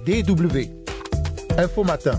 DW. Info Matin.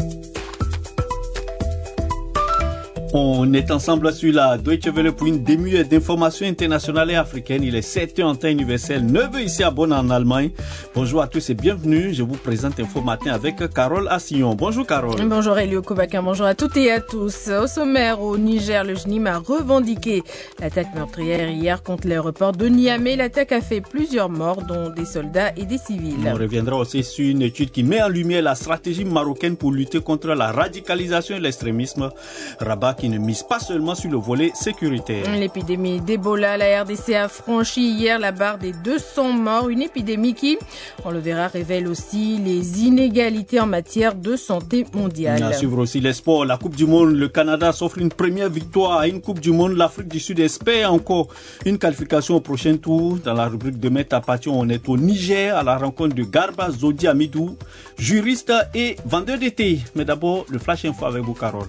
On est ensemble sur la Deutsche Welle pour une demi-heure d'informations internationales et africaines. Il est 7h en temps universel, 9h ici à Bonn en Allemagne. Bonjour à tous et bienvenue. Je vous présente Info Matin avec Carole Assillon. Bonjour Carole. Bonjour Elio Kobakin, bonjour à toutes et à tous. Au sommaire, au Niger, le JNIM a revendiqué l'attaque meurtrière hier contre l'aéroport de Niamey. L'attaque a fait plusieurs morts, dont des soldats et des civils. On reviendra aussi sur une étude qui met en lumière la stratégie marocaine pour lutter contre la radicalisation et l'extrémisme. Rabat qui ne mise pas seulement sur le volet sécuritaire. L'épidémie d'Ebola, la RDC a franchi hier la barre des 200 morts. Une épidémie qui, on le verra, révèle aussi les inégalités en matière de santé mondiale. À suivre aussi les sports, la Coupe du Monde. Le Canada s'offre une première victoire à une Coupe du Monde. L'Afrique du Sud espère encore une qualification au prochain tour. Dans la rubrique de Métapatio, on est au Niger à la rencontre de Garba Zodi Amidou, juriste et vendeur d'été. Mais d'abord, le Flash Info avec vous, Carole.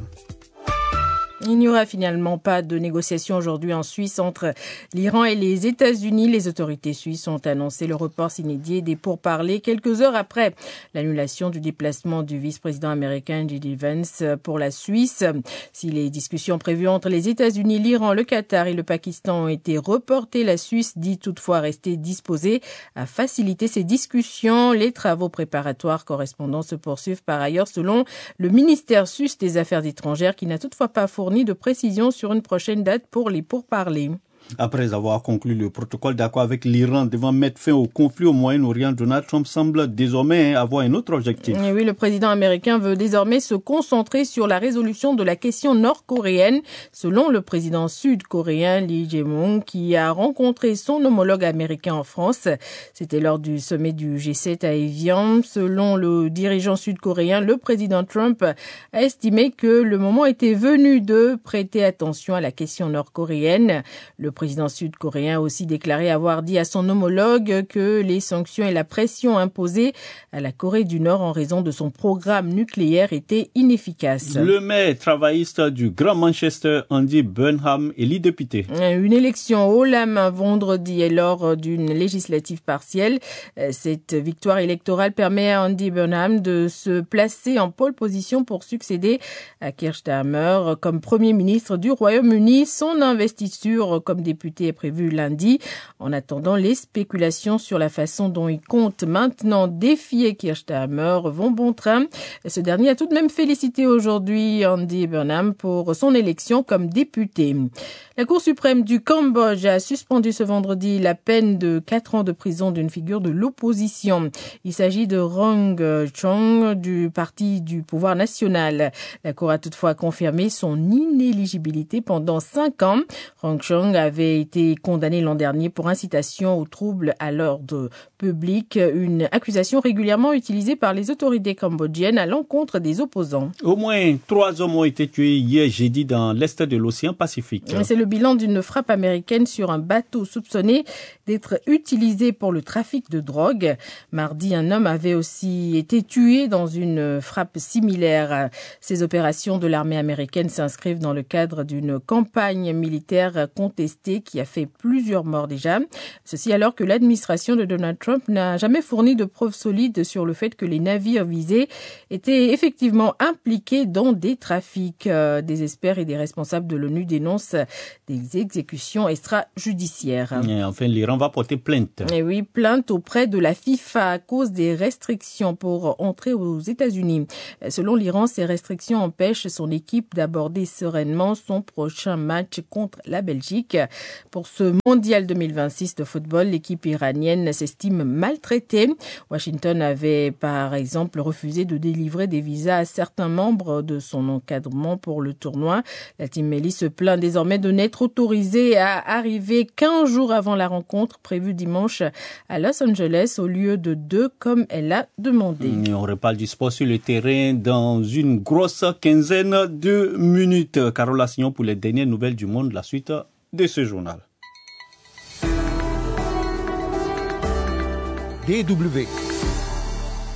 Il n'y aura finalement pas de négociation aujourd'hui en Suisse entre l'Iran et les États-Unis. Les autorités suisses ont annoncé le report sine-die des pourparlers quelques heures après l'annulation du déplacement du vice-président américain J.D. Vance pour la Suisse. Si les discussions prévues entre les États-Unis, l'Iran, le Qatar et le Pakistan ont été reportées, la Suisse dit toutefois rester disposée à faciliter ces discussions. Les travaux préparatoires correspondants se poursuivent par ailleurs selon le ministère suisse des Affaires étrangères qui n'a toutefois pas fourni de précision sur une prochaine date pour les pourparlers. Après avoir conclu le protocole d'accord avec l'Iran devant mettre fin au conflit au Moyen-Orient, Donald Trump semble désormais avoir un autre objectif. Et oui, le président américain veut désormais se concentrer sur la résolution de la question nord-coréenne, selon le président sud-coréen Lee Jae-myung, qui a rencontré son homologue américain en France. C'était lors du sommet du G7 à Evian. Selon le dirigeant sud-coréen, le président Trump a estimé que le moment était venu de prêter attention à la question nord-coréenne. Le président sud-coréen a aussi déclaré avoir dit à son homologue que les sanctions et la pression imposées à la Corée du Nord en raison de son programme nucléaire étaient inefficaces. Le maire travailliste du Grand Manchester, Andy Burnham, élu député. Une élection haut la main vendredi et lors d'une législative partielle. Cette victoire électorale permet à Andy Burnham de se placer en pole position pour succéder à Keir Starmer comme Premier ministre du Royaume-Uni. Son investiture comme député est prévu lundi. En attendant, les spéculations sur la façon dont il compte maintenant défier Keir Starmer vont bon train. Ce dernier a tout de même félicité aujourd'hui Andy Burnham pour son élection comme député. La Cour suprême du Cambodge a suspendu ce vendredi la peine de 4 ans de prison d'une figure de l'opposition. Il s'agit de Rong Chong du parti du pouvoir national. La Cour a toutefois confirmé son inéligibilité pendant 5 ans. Rong Chong avait été condamné l'an dernier pour incitation aux troubles à l'ordre public, une accusation régulièrement utilisée par les autorités cambodgiennes à l'encontre des opposants. Au moins 3 hommes ont été tués hier jeudi dans l'est de l'océan Pacifique. C'est le bilan d'une frappe américaine sur un bateau soupçonné d'être utilisé pour le trafic de drogue. Mardi, un homme avait aussi été tué dans une frappe similaire. Ces opérations de l'armée américaine s'inscrivent dans le cadre d'une campagne militaire contestée qui a fait plusieurs morts déjà. Ceci alors que l'administration de Donald Trump n'a jamais fourni de preuves solides sur le fait que les navires visés étaient effectivement impliqués dans des trafics. Des experts et des responsables de l'ONU dénoncent des exécutions extrajudiciaires. Et enfin, l'Iran va porter plainte. Et oui, plainte auprès de la FIFA à cause des restrictions pour entrer aux États-Unis. Selon l'Iran, ces restrictions empêchent son équipe d'aborder sereinement son prochain match contre la Belgique. Pour ce mondial 2026 de football, l'équipe iranienne s'estime maltraitée. Washington avait par exemple refusé de délivrer des visas à certains membres de son encadrement pour le tournoi. La Team Melli se plaint désormais de n'être autorisée à arriver qu'15 jours avant la rencontre prévue dimanche à Los Angeles au lieu de 2 comme elle a demandé. Et on reparle du sport sur le terrain dans une grosse quinzaine de minutes. Carole Assillon pour les dernières nouvelles du monde, la suite de ce journal. DW.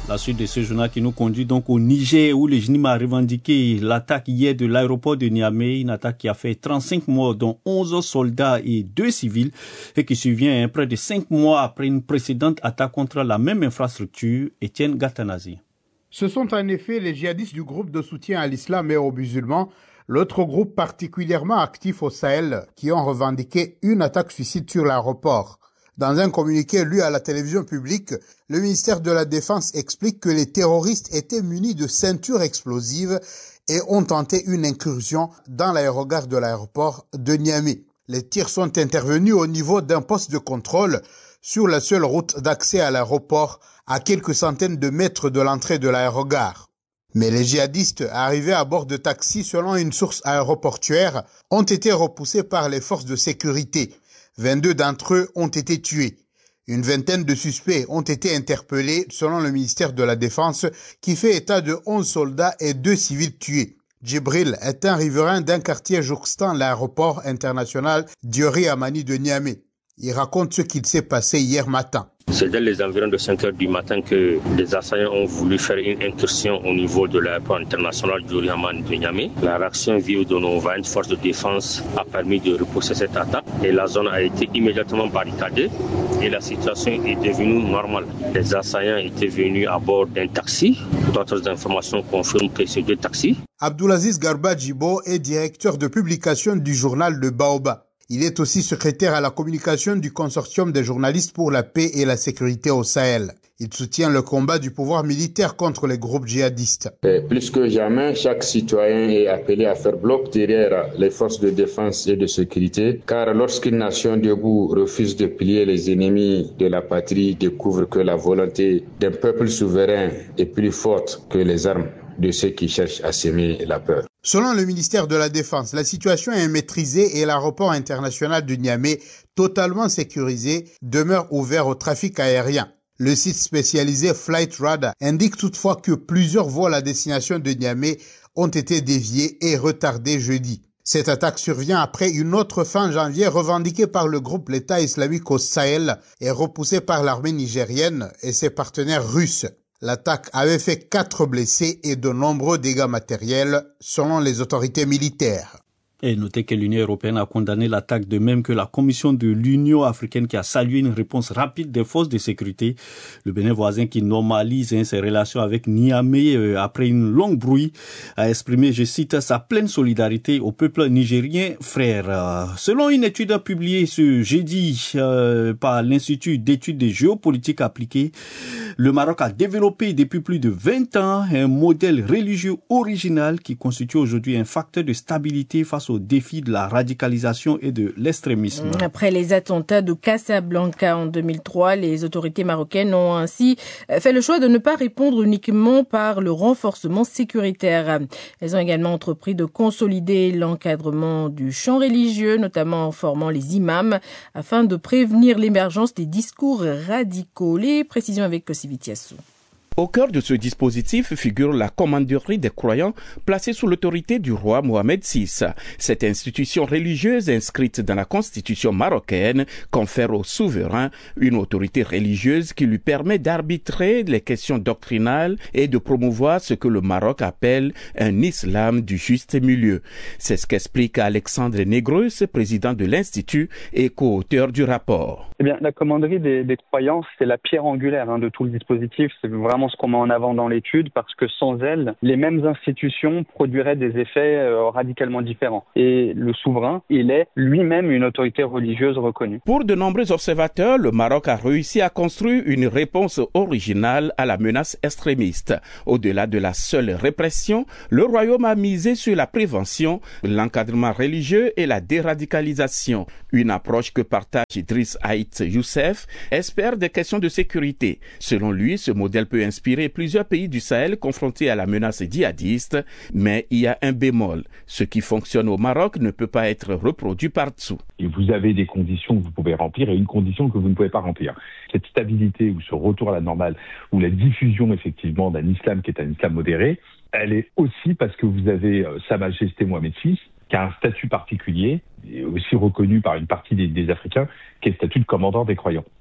La suite de ce journal qui nous conduit donc au Niger où le JNIM a revendiqué l'attaque hier de l'aéroport de Niamey, une attaque qui a fait 35 morts dont 11 soldats et 2 civils et qui survient près de 5 mois après une précédente attaque contre la même infrastructure. Étienne Gatanazi. Ce sont en effet les djihadistes du groupe de soutien à l'islam et aux musulmans, l'autre groupe particulièrement actif au Sahel, qui ont revendiqué une attaque suicide sur l'aéroport. Dans un communiqué lu à la télévision publique, le ministère de la Défense explique que les terroristes étaient munis de ceintures explosives et ont tenté une incursion dans l'aérogare de l'aéroport de Niamey. Les tirs sont intervenus au niveau d'un poste de contrôle sur la seule route d'accès à l'aéroport, à quelques centaines de mètres de l'entrée de l'aérogare. Mais les djihadistes, arrivés à bord de taxis selon une source aéroportuaire, ont été repoussés par les forces de sécurité. 22 d'entre eux ont été tués. Une vingtaine de suspects ont été interpellés selon le ministère de la Défense qui fait état de 11 soldats et 2 civils tués. Djibril est un riverain d'un quartier jouxtant l'aéroport international Diori Amani de Niamey. Il raconte ce qu'il s'est passé hier matin. C'est dès les environs de 5 heures du matin que les assaillants ont voulu faire une incursion au niveau de l'aéroport international Diori Amani de Niamey. La réaction vive de nos 20 forces de défense a permis de repousser cette attaque et la zone a été immédiatement barricadée et la situation est devenue normale. Les assaillants étaient venus à bord d'un taxi. D'autres informations confirment que c'est 2 taxis. Abdoulaziz Garba Djibo est directeur de publication du journal Le Baobab. Il est aussi secrétaire à la communication du consortium des journalistes pour la paix et la sécurité au Sahel. Il soutient le combat du pouvoir militaire contre les groupes djihadistes. Plus que jamais, chaque citoyen est appelé à faire bloc derrière les forces de défense et de sécurité, car lorsqu'une nation debout refuse de plier, les ennemis de la patrie découvrent que la volonté d'un peuple souverain est plus forte que les armes de ceux qui cherchent à semer la peur. Selon le ministère de la Défense, la situation est maîtrisée et l'aéroport international de Niamey, totalement sécurisé, demeure ouvert au trafic aérien. Le site spécialisé Flightradar indique toutefois que plusieurs vols à destination de Niamey ont été déviés et retardés jeudi. Cette attaque survient après une autre fin janvier revendiquée par le groupe l'État islamique au Sahel et repoussée par l'armée nigérienne et ses partenaires russes. L'attaque avait fait 4 blessés et de nombreux dégâts matériels, selon les autorités militaires. Et notez que l'Union européenne a condamné l'attaque de même que la Commission de l'Union africaine qui a salué une réponse rapide des forces de sécurité. Le Bénin voisin qui normalise ses relations avec Niamey après une longue brouille a exprimé, je cite, sa pleine solidarité au peuple nigérien frère. Selon une étude publiée ce jeudi par l'Institut d'études de géopolitique appliquée, le Maroc a développé depuis plus de 20 ans un modèle religieux original qui constitue aujourd'hui un facteur de stabilité face aux défis de la radicalisation et de l'extrémisme. Après les attentats de Casablanca en 2003, les autorités marocaines ont ainsi fait le choix de ne pas répondre uniquement par le renforcement sécuritaire. Elles ont également entrepris de consolider l'encadrement du champ religieux, notamment en formant les imams, afin de prévenir l'émergence des discours radicaux. Les précisions avec Kosivitiassou. Au cœur de ce dispositif figure la commanderie des croyants placée sous l'autorité du roi Mohamed VI. Cette institution religieuse inscrite dans la constitution marocaine confère au souverain une autorité religieuse qui lui permet d'arbitrer les questions doctrinales et de promouvoir ce que le Maroc appelle un islam du juste milieu. C'est ce qu'explique Alexandre Negreus, président de l'Institut et co-auteur du rapport. Eh bien, la commanderie des croyants, c'est la pierre angulaire de tout le dispositif. C'est vraiment ce qu'on met en avant dans l'étude parce que sans elle, les mêmes institutions produiraient des effets radicalement différents. Et le souverain, il est lui-même une autorité religieuse reconnue. Pour de nombreux observateurs, le Maroc a réussi à construire une réponse originale à la menace extrémiste. Au-delà de la seule répression, le royaume a misé sur la prévention, l'encadrement religieux et la déradicalisation. Une approche que partage Idriss Aït Youssef, expert des questions de sécurité. Selon lui, ce modèle peut inspirer plusieurs pays du Sahel confrontés à la menace djihadiste, mais il y a un bémol. Ce qui fonctionne au Maroc ne peut pas être reproduit partout. Et vous avez des conditions que vous pouvez remplir et une condition que vous ne pouvez pas remplir. Cette stabilité ou ce retour à la normale ou la diffusion effectivement d'un islam qui est un islam modéré, elle est aussi parce que vous avez Sa Majesté Mohamed VI qui a un statut particulier et aussi reconnu par une partie des Africains qui est le statut de commandant des croyants.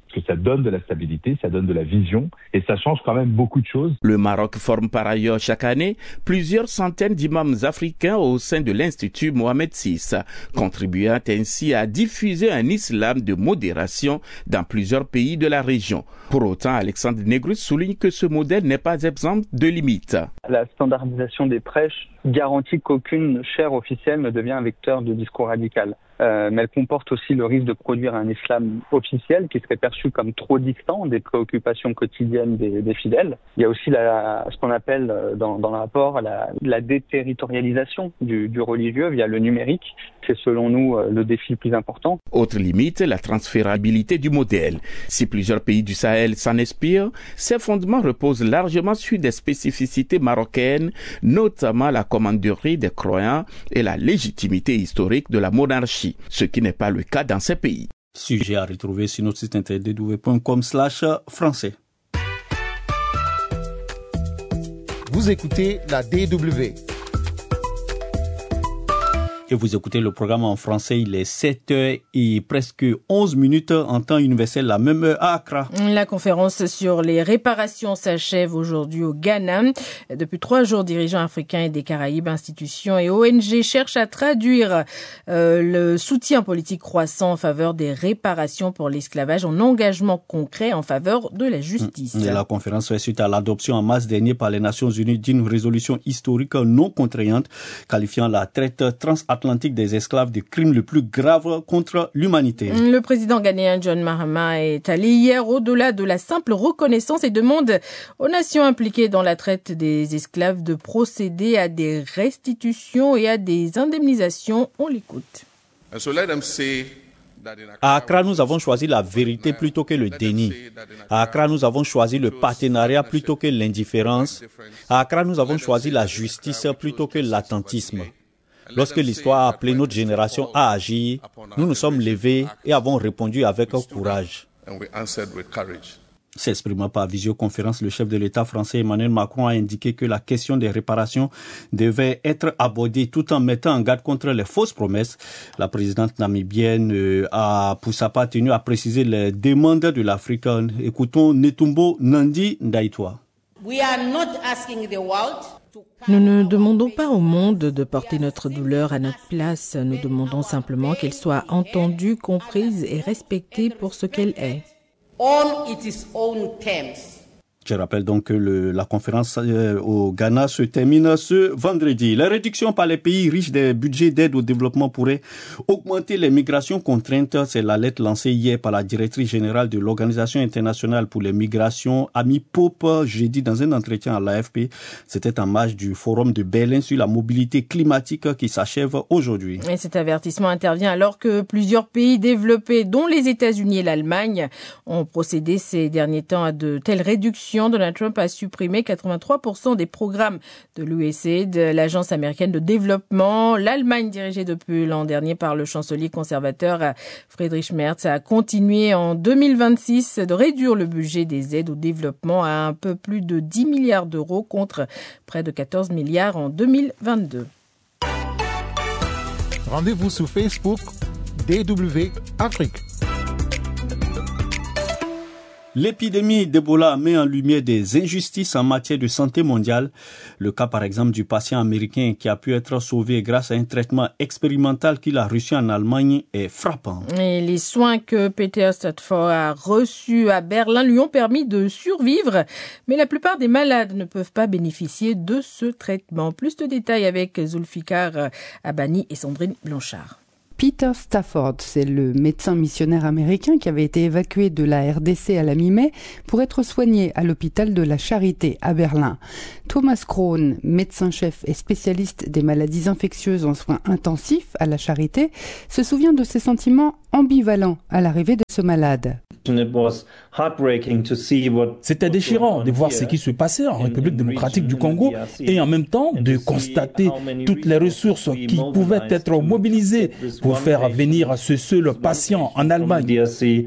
Parce que ça donne de la stabilité, ça donne de la vision et ça change quand même beaucoup de choses. Le Maroc forme par ailleurs chaque année plusieurs centaines d'imams africains au sein de l'Institut Mohamed VI, contribuant ainsi à diffuser un islam de modération dans plusieurs pays de la région. Pour autant, Alexandre Negrus souligne que ce modèle n'est pas exempt de limites. La standardisation des prêches garantit qu'aucune chaire officielle ne devient un vecteur de discours radical. Mais elle comporte aussi le risque de produire un islam officiel qui serait perçu comme trop distant des préoccupations quotidiennes des fidèles. Il y a aussi ce qu'on appelle dans le rapport la déterritorialisation du religieux via le numérique. C'est selon nous le défi le plus important. Autre limite, la transférabilité du modèle. Si plusieurs pays du Sahel s'en inspirent, ces fondements reposent largement sur des spécificités marocaines, notamment la commanderie des croyants et la légitimité historique de la monarchie, ce qui n'est pas le cas dans ces pays. Sujet à retrouver sur notre site internet www.com/français. Vous écoutez la DW. Et vous écoutez le programme en français, il est 7h et presque 11 minutes en temps universel, la même heure à Accra. La conférence sur les réparations s'achève aujourd'hui au Ghana. Depuis 3 jours, dirigeants africains et des Caraïbes, institutions et ONG cherchent à traduire le soutien politique croissant en faveur des réparations pour l'esclavage en engagement concret en faveur de la justice. Et la conférence fait suite à l'adoption en mars dernier par les Nations Unies d'une résolution historique non contraignante qualifiant la traite transatlantique des esclaves des crimes les plus graves contre l'humanité. Le président ghanéen John Mahama est allé hier au-delà de la simple reconnaissance et demande aux nations impliquées dans la traite des esclaves de procéder à des restitutions et à des indemnisations. On l'écoute. À Accra, nous avons choisi la vérité plutôt que le déni. À Accra, nous avons choisi le partenariat plutôt que l'indifférence. À Accra, nous avons choisi la justice plutôt que l'attentisme. Lorsque l'histoire a appelé notre génération à agir, nous nous sommes levés et avons répondu avec courage. S'exprimant par visioconférence, le chef de l'État français Emmanuel Macron a indiqué que la question des réparations devait être abordée tout en mettant en garde contre les fausses promesses. La présidente namibienne a pour sa part tenu à préciser les demandes de l'Afrique. Écoutons Netumbo Nandi Ndaitwa. Nous ne demandons pas au monde de porter notre douleur à notre place. Nous demandons simplement qu'elle soit entendue, comprise et respectée pour ce qu'elle est. Je rappelle donc que la conférence au Ghana se termine ce vendredi. La réduction par les pays riches des budgets d'aide au développement pourrait augmenter les migrations contraintes. C'est la lettre lancée hier par la directrice générale de l'Organisation internationale pour les migrations, Amy Pope, jeudi dans un entretien à l'AFP. C'était en marge du forum de Berlin sur la mobilité climatique qui s'achève aujourd'hui. Et cet avertissement intervient alors que plusieurs pays développés, dont les États-Unis et l'Allemagne, ont procédé ces derniers temps à de telles réductions. Donald Trump a supprimé 83% des programmes de l'USAID, de l'Agence américaine de développement. L'Allemagne, dirigée depuis l'an dernier par le chancelier conservateur Friedrich Merz, a continué en 2026 de réduire le budget des aides au développement à un peu plus de 10 milliards d'euros contre près de 14 milliards en 2022. Rendez-vous sur Facebook DW Afrique. L'épidémie d'Ebola met en lumière des injustices en matière de santé mondiale. Le cas par exemple du patient américain qui a pu être sauvé grâce à un traitement expérimental qu'il a reçu en Allemagne est frappant. Et les soins que Peter Stafford a reçus à Berlin lui ont permis de survivre, mais la plupart des malades ne peuvent pas bénéficier de ce traitement. Plus de détails avec Zulfikar Abani et Sandrine Blanchard. Peter Stafford, c'est le médecin missionnaire américain qui avait été évacué de la RDC à la mi-mai pour être soigné à l'hôpital de la Charité à Berlin. Thomas Krohn, médecin-chef et spécialiste des maladies infectieuses en soins intensifs à la Charité, se souvient de ses sentiments ambivalents à l'arrivée de ce malade. C'était déchirant de voir ce qui se passait en République démocratique du Congo et en même temps de constater toutes les ressources qui pouvaient être mobilisées pour faire venir ce seul patient en Allemagne.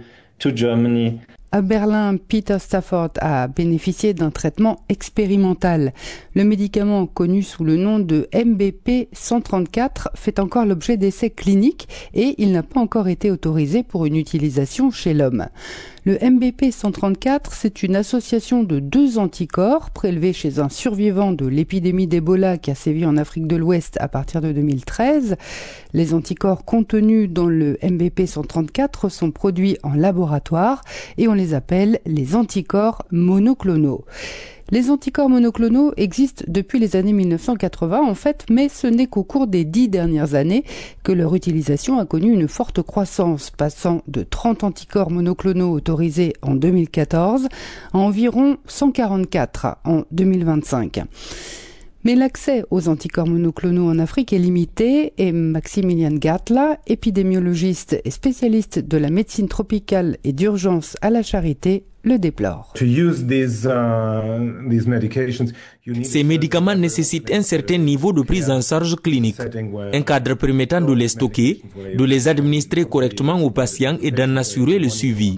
À Berlin, Peter Stafford a bénéficié d'un traitement expérimental. Le médicament connu sous le nom de MBP 134 fait encore l'objet d'essais cliniques et il n'a pas encore été autorisé pour une utilisation chez l'homme. Le MBP 134, c'est une association de 2 anticorps prélevés chez un survivant de l'épidémie d'Ebola qui a sévi en Afrique de l'Ouest à partir de 2013. Les anticorps contenus dans le MBP 134 sont produits en laboratoire et on les appelle les anticorps monoclonaux. Les anticorps monoclonaux existent depuis les années 1980 en fait, mais ce n'est qu'au cours des 10 dernières années que leur utilisation a connu une forte croissance, passant de 30 anticorps monoclonaux autorisés en 2014 à environ 144 en 2025. Mais l'accès aux anticorps monoclonaux en Afrique est limité et Maximilian Gatla, épidémiologiste et spécialiste de la médecine tropicale et d'urgence à la Charité, le déplore. Ces médicaments nécessitent un certain niveau de prise en charge clinique, un cadre permettant de les stocker, de les administrer correctement aux patients et d'en assurer le suivi.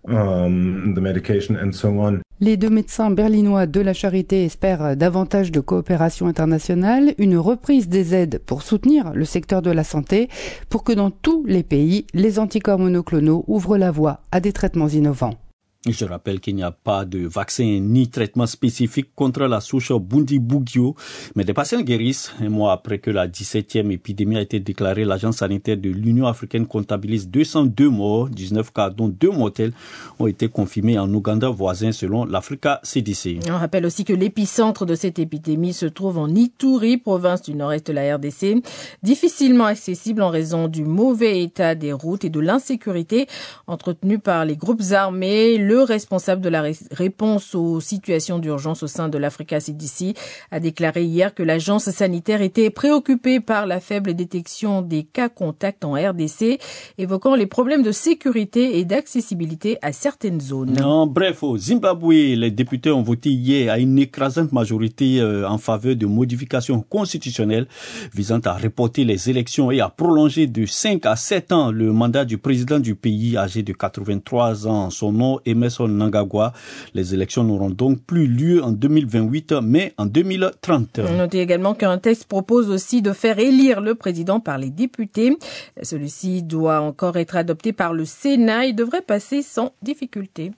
Les 2 médecins berlinois de la Charité espèrent davantage de coopération internationale, une reprise des aides pour soutenir le secteur de la santé, pour que dans tous les pays, les anticorps monoclonaux ouvrent la voie à des traitements innovants. Je rappelle qu'il n'y a pas de vaccin ni traitement spécifique contre la souche Bundibugyo, mais des patients guérissent. Un mois après que la 17e épidémie a été déclarée, l'agence sanitaire de l'Union africaine comptabilise 202 morts, 19 cas dont 2 mortels ont été confirmés en Ouganda voisin selon l'Africa CDC. On rappelle aussi que l'épicentre de cette épidémie se trouve en Ituri, province du nord-est de la RDC, difficilement accessible en raison du mauvais état des routes et de l'insécurité entretenue par les groupes armés. Le responsable de la réponse aux situations d'urgence au sein de l'Africa CDC a déclaré hier que l'agence sanitaire était préoccupée par la faible détection des cas contacts en RDC, évoquant les problèmes de sécurité et d'accessibilité à certaines zones. Bref, au Zimbabwe, les députés ont voté hier à une écrasante majorité en faveur de modifications constitutionnelles visant à reporter les élections et à prolonger de 5 à 7 ans le mandat du président du pays âgé de 83 ans. Son nom est Emmerson Mnangagwa. Les élections n'auront donc plus lieu en 2028, mais en 2030. Notez également qu'un texte propose aussi de faire élire le président par les députés. Celui-ci doit encore être adopté par le Sénat et devrait passer sans difficulté.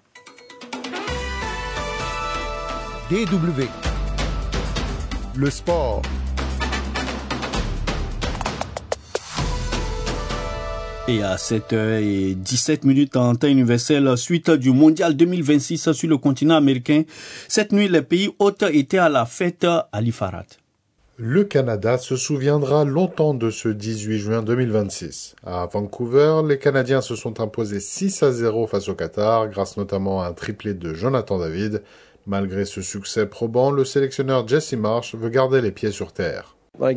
DW. Le sport. Et à 7h17 en temps universel, suite du mondial 2026 sur le continent américain, cette nuit, les pays hôtes étaient à la fête à l'Ifarat. Le Canada se souviendra longtemps de ce 18 juin 2026. À Vancouver, les Canadiens se sont imposés 6-0 face au Qatar, grâce notamment à un triplé de Jonathan David. Malgré ce succès probant, le sélectionneur Jesse Marsh veut garder les pieds sur terre.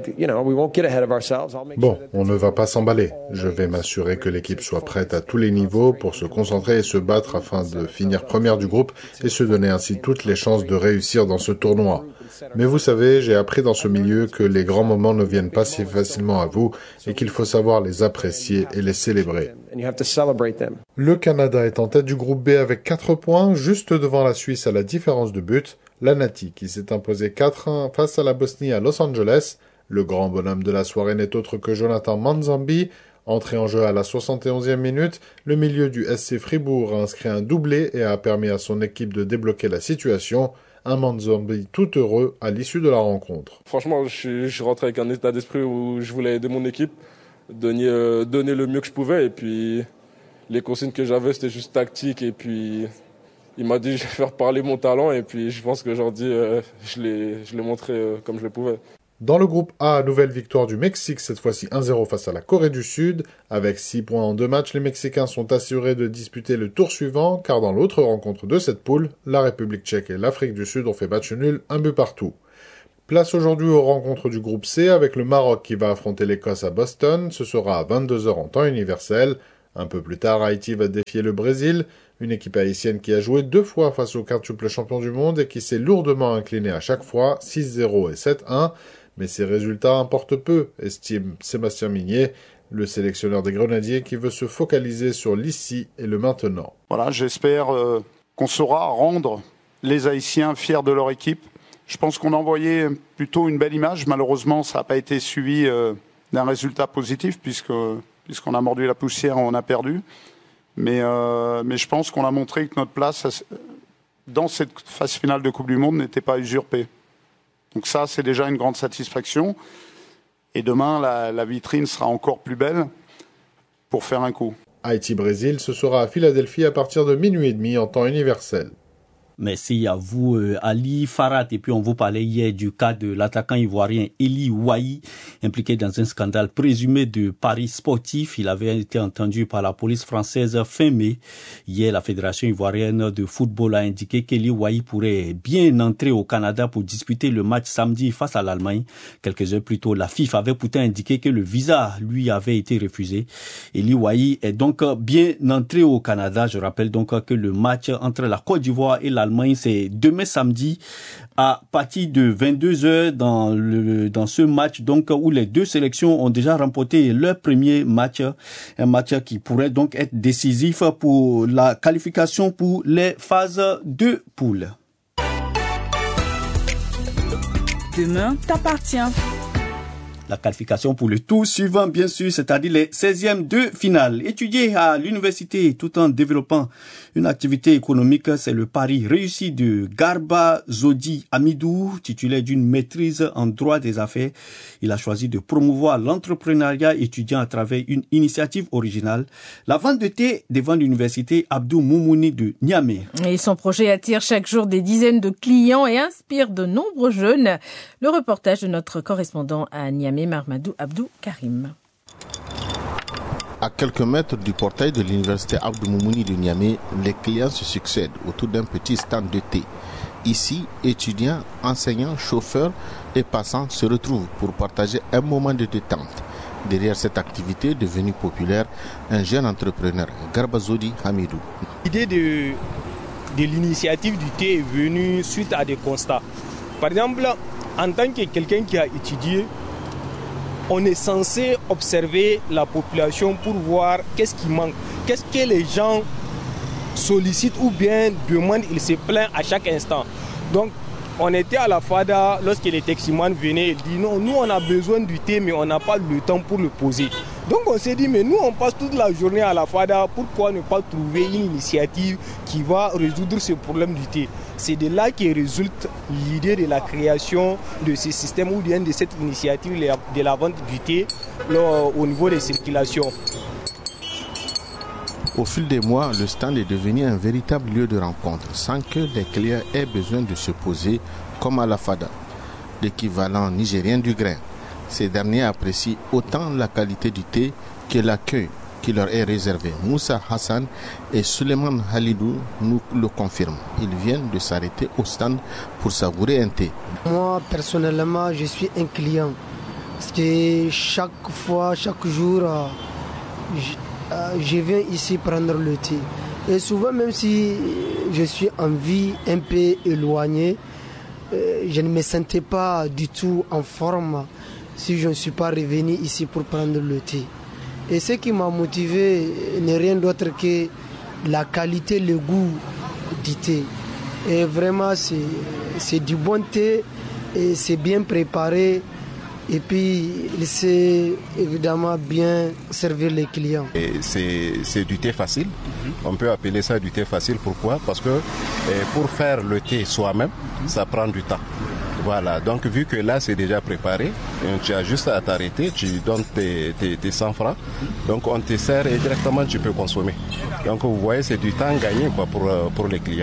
Bon, on ne va pas s'emballer. Je vais m'assurer que l'équipe soit prête à tous les niveaux pour se concentrer et se battre afin de finir première du groupe et se donner ainsi toutes les chances de réussir dans ce tournoi. Mais vous savez, j'ai appris dans ce milieu que les grands moments ne viennent pas si facilement à vous et qu'il faut savoir les apprécier et les célébrer. Le Canada est en tête du groupe B avec 4 points, juste devant la Suisse à la différence de but. La Nati qui s'est imposée 4-1 face à la Bosnie à Los Angeles. Le grand bonhomme de la soirée n'est autre que Jonathan Manzambi. Entré en jeu à la 71e minute, le milieu du SC Fribourg a inscrit un doublé et a permis à son équipe de débloquer la situation. Un Manzambi tout heureux à l'issue de la rencontre. Franchement, je suis rentré avec un état d'esprit où je voulais aider mon équipe, donner le mieux que je pouvais. Et puis, les consignes que j'avais, c'était juste tactique. Et puis, il m'a dit, je vais faire parler mon talent. Et puis, je pense qu'aujourd'hui, je l'ai montré comme je le pouvais. Dans le groupe A, nouvelle victoire du Mexique, cette fois-ci 1-0 face à la Corée du Sud. Avec 6 points en 2 matchs, les Mexicains sont assurés de disputer le tour suivant, car dans l'autre rencontre de cette poule, la République tchèque et l'Afrique du Sud ont fait match nul, 1 but partout. Place aujourd'hui aux rencontres du groupe C, avec le Maroc qui va affronter l'Écosse à Boston. Ce sera à 22h en temps universel. Un peu plus tard, Haïti va défier le Brésil, une équipe haïtienne qui a joué 2 fois face au quintuple champion du monde et qui s'est lourdement inclinée à chaque fois, 6-0 et 7-1. Mais ces résultats importent peu, estime Sébastien Migné, le sélectionneur des Grenadiers qui veut se focaliser sur l'ici et le maintenant. Voilà, j'espère qu'on saura rendre les Haïtiens fiers de leur équipe. Je pense qu'on a envoyé plutôt une belle image. Malheureusement, ça n'a pas été suivi d'un résultat positif puisqu'on a mordu la poussière, on a perdu. Mais je pense qu'on a montré que notre place dans cette phase finale de Coupe du Monde n'était pas usurpée. Donc ça, c'est déjà une grande satisfaction. Et demain, la vitrine sera encore plus belle pour faire un coup. Haïti-Brésil, ce sera à Philadelphie à partir de 00h30 en temps universel. Merci à vous, Ali Farhat. Et puis, on vous parlait hier du cas de l'attaquant ivoirien Eli Wahi, impliqué dans un scandale présumé de paris sportif. Il avait été entendu par la police française fin mai. Hier, la Fédération ivoirienne de football a indiqué qu'Eli Wahi pourrait bien entrer au Canada pour disputer le match samedi face à l'Allemagne. Quelques heures plus tôt, la FIFA avait pourtant indiqué que le visa lui avait été refusé. Eli Wahi est donc bien entré au Canada. Je rappelle donc que le match entre la Côte d'Ivoire et l'Allemagne, c'est demain samedi à partir de 22h dans ce match donc où les deux sélections ont déjà remporté leur premier match, un match qui pourrait donc être décisif pour la qualification pour les phases de poule. Demain t'appartient. La qualification pour le tour suivant, bien sûr, c'est-à-dire les 16e de finale. Étudier à l'université tout en développant une activité économique, c'est le pari réussi de Garba Zodi Amidou, titulaire d'une maîtrise en droit des affaires. Il a choisi de promouvoir l'entrepreneuriat étudiant à travers une initiative originale, la vente de thé devant l'université Abdou Moumouni de Niamey. Et son projet attire chaque jour des dizaines de clients et inspire de nombreux jeunes. Le reportage de notre correspondant à Niamey, Marmadou Abdou Karim. À quelques mètres du portail de l'université Abdou Moumouni de Niamey, les clients se succèdent autour d'un petit stand de thé. Ici, étudiants, enseignants, chauffeurs et passants se retrouvent pour partager un moment de détente. Derrière cette activité devenue populaire, un jeune entrepreneur, Garba Zodi Hamidou. L'idée de l'initiative du thé est venue suite à des constats. Par exemple, en tant que quelqu'un qui a étudié, on est censé observer la population pour voir qu'est-ce qui manque, qu'est-ce que les gens sollicitent ou bien demandent, ils se plaignent à chaque instant. Donc, on était à la FADA, lorsque les taximans venaient, ils disent non, nous on a besoin du thé, mais on n'a pas le temps pour le poser. Donc on s'est dit, mais nous on passe toute la journée à la FADA, pourquoi ne pas trouver une initiative qui va résoudre ce problème du thé? C'est de là que résulte l'idée de la création de ce système ou bien de cette initiative de la vente du thé au niveau des circulations. Au fil des mois, le stand est devenu un véritable lieu de rencontre sans que les clients aient besoin de se poser comme à la FADA, l'équivalent nigérien du grain. Ces derniers apprécient autant la qualité du thé que l'accueil qui leur est réservé. Moussa Hassan et Suleiman Halidou nous le confirment. Ils viennent de s'arrêter au stand pour savourer un thé. Moi, personnellement, je suis un client. Parce que chaque fois, chaque jour, je viens ici prendre le thé. Et souvent, même si je suis en vie un peu éloignée, je ne me sentais pas du tout en forme si je ne suis pas revenu ici pour prendre le thé. Et ce qui m'a motivé n'est rien d'autre que la qualité, le goût du thé. Et vraiment, c'est du bon thé et c'est bien préparé. Et puis, il sait évidemment bien servir les clients. C'est du thé facile. On peut appeler ça du thé facile. Pourquoi? Parce que pour faire le thé soi-même, ça prend du temps. Voilà, donc vu que là c'est déjà préparé, tu as juste à t'arrêter, tu donnes tes 100 francs, donc on te sert et directement tu peux consommer. Donc vous voyez, c'est du temps gagné quoi, pour les clients.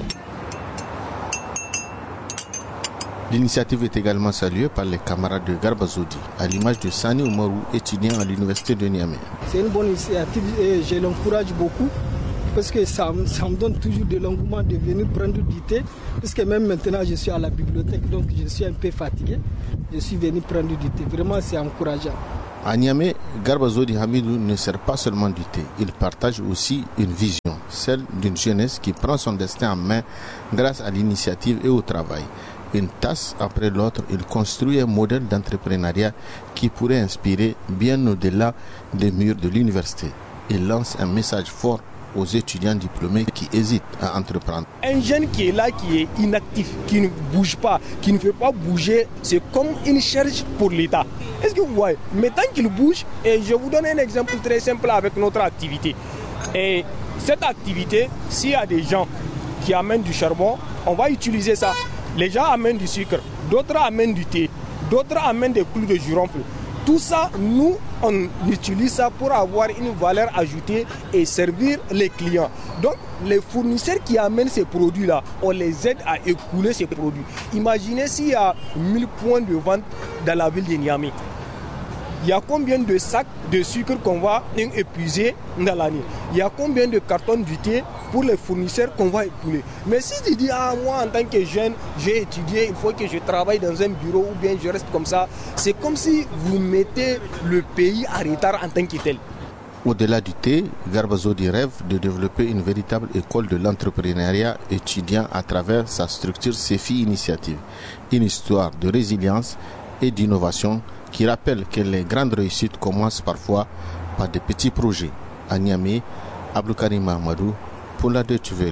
L'initiative est également saluée par les camarades de Garba Zodi, à l'image de Sani Oumarou, étudiant à l'université de Niamey. C'est une bonne initiative et je l'encourage beaucoup. Parce que ça me donne toujours de l'engouement de venir prendre du thé. Parce que même maintenant, je suis à la bibliothèque, donc je suis un peu fatigué. Je suis venu prendre du thé. Vraiment, c'est encourageant. À Niamey, Garba Zodi Hamidou ne sert pas seulement du thé. Il partage aussi une vision, celle d'une jeunesse qui prend son destin en main grâce à l'initiative et au travail. Une tasse après l'autre, il construit un modèle d'entrepreneuriat qui pourrait inspirer bien au-delà des murs de l'université. Il lance un message fort aux étudiants diplômés qui hésitent à entreprendre. Un jeune qui est là, qui est inactif, qui ne bouge pas, qui ne fait pas bouger, c'est comme une charge pour l'État. Est-ce que vous voyez? Mais tant qu'il bouge, et je vous donne un exemple très simple avec notre activité. Et cette activité, s'il y a des gens qui amènent du charbon, on va utiliser ça. Les gens amènent du sucre, d'autres amènent du thé, d'autres amènent des clous de girofle. Tout ça, nous, on utilise ça pour avoir une valeur ajoutée et servir les clients. Donc, les fournisseurs qui amènent ces produits-là, on les aide à écouler ces produits. Imaginez s'il y a 1000 points de vente dans la ville de Niamey. Il y a combien de sacs de sucre qu'on va épuiser dans l'année? Il y a combien de cartons du thé pour les fournisseurs qu'on va écouler? Mais si tu dis, moi en tant que jeune, j'ai étudié, il faut que je travaille dans un bureau ou bien je reste comme ça, c'est comme si vous mettez le pays en retard en tant que tel. Au-delà du thé, Garba Zodi rêve de développer une véritable école de l'entrepreneuriat étudiant à travers sa structure CEFI Initiative, une histoire de résilience et d'innovation qui rappelle que les grandes réussites commencent parfois par des petits projets. À Niamey, Abdoukarim Amadou pour la Deutsche Welle.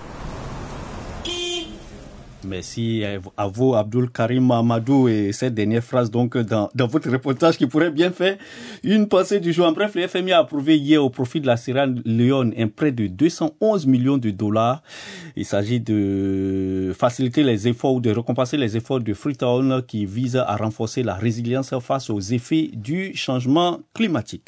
Merci à vous, Abdul Karim Amadou, et cette dernière phrase donc dans votre reportage qui pourrait bien faire une pensée du jour. En bref, le FMI a approuvé hier au profit de la Sierra Leone un prêt de 211 millions de dollars. Il s'agit de faciliter les efforts ou de récompenser les efforts de Freetown qui visent à renforcer la résilience face aux effets du changement climatique.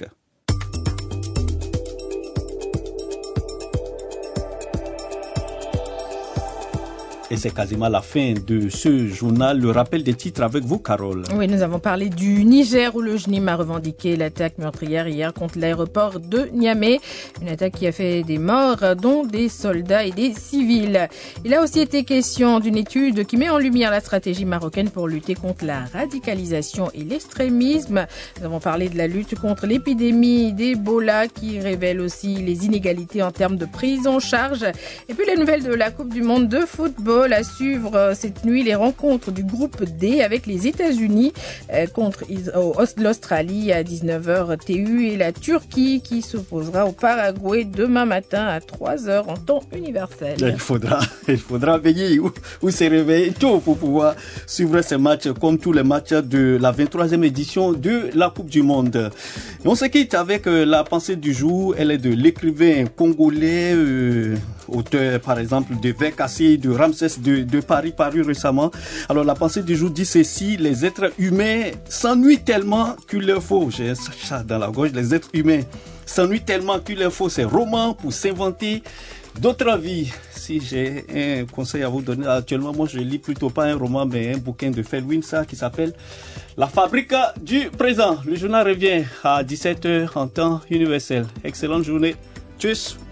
Et c'est quasiment la fin de ce journal. Le rappel des titres avec vous, Carole. Oui, nous avons parlé du Niger où le JNIM a revendiqué l'attaque meurtrière hier contre l'aéroport de Niamey. Une attaque qui a fait des morts, dont des soldats et des civils. Il a aussi été question d'une étude qui met en lumière la stratégie marocaine pour lutter contre la radicalisation et l'extrémisme. Nous avons parlé de la lutte contre l'épidémie d'Ebola qui révèle aussi les inégalités en termes de prise en charge. Et puis les nouvelles de la Coupe du Monde de football. À suivre cette nuit les rencontres du groupe D avec les États-Unis contre l'Australie à 19h TU et la Turquie qui s'opposera au Paraguay demain matin à 3h en temps universel. Il faudra veiller ou se réveiller tôt pour pouvoir suivre ces matchs comme tous les matchs de la 23e édition de la Coupe du Monde. Et on se quitte avec la pensée du jour. Elle est de l'écrivain congolais, auteur par exemple de Vercassé, de Ramsès de Paris, paru récemment. Alors la pensée du jour dit ceci: les êtres humains s'ennuient tellement qu'il leur faut, j'ai un chat dans la gorge, les êtres humains s'ennuient tellement qu'il leur faut ces romans pour s'inventer d'autres vies. Si j'ai un conseil à vous donner, actuellement moi je lis plutôt pas un roman mais un bouquin de Felwine qui s'appelle La Fabrique du présent. Le journal revient à 17h en temps universel. Excellente journée. Tchuss.